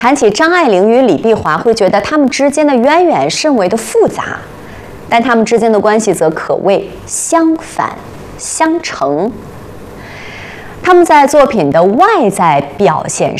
谈起张爱玲与李碧华，会觉得他们之间的渊源甚为的复杂，但他们之间的关系则可谓相反相成。他们在作品的外在表现